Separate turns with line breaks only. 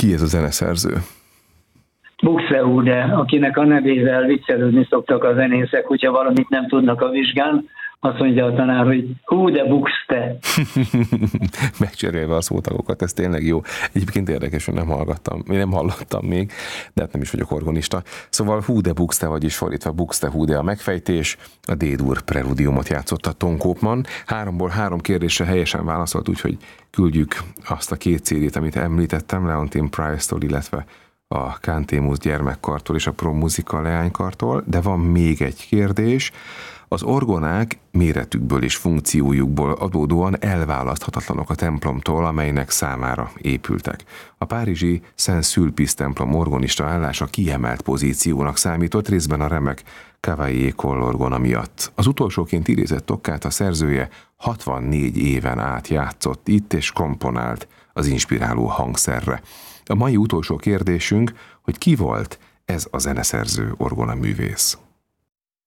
Ki ez a zeneszerző?
Buxtehude, akinek a nevével viccelődni szoktak a zenészek, hogyha valamit nem tudnak a vizsgán, azt mondja a tanár, hogy hú, de Buxte.
Megcserélve a szótagokat, ez tényleg jó. Egyébként érdekes, hogy nem hallottam még, de hát nem is vagyok organista. Szóval hú, de Buxte, vagyis fordítva Buxtehude a megfejtés. A D-dur preludiumot játszotta Ton Koopman. 3-ból 3 kérdésre helyesen válaszolt, úgyhogy küldjük azt a 2 CD-t, amit említettem, Leontyne Price-tól, illetve a Cantemus gyermekkartól és a Pro Musica leánykartól, de van még egy kérdés. Az orgonák méretükből és funkciójukból adódóan elválaszthatatlanok a templomtól, amelynek számára épültek. A párizsi Saint-Sulpice templom orgonista állása kiemelt pozíciónak számított, részben a remek Cavaillé kollorgona miatt. Az utolsóként idézett okkát a szerzője 64 éven át játszott itt és komponált az inspiráló hangszerre. A mai utolsó kérdésünk, hogy ki volt ez a zeneszerző orgonaművész?